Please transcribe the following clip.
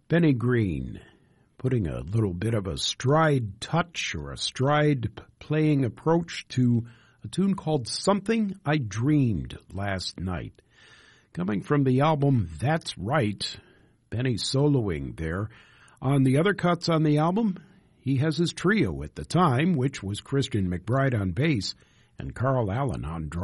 Benny Green, putting a little bit of a stride touch or a stride playing approach to a tune called Something I Dreamed Last Night. Coming from the album That's Right, Benny soloing there. On the other cuts on the album, he has his trio at the time, which was Christian McBride on bass and Carl Allen on drums.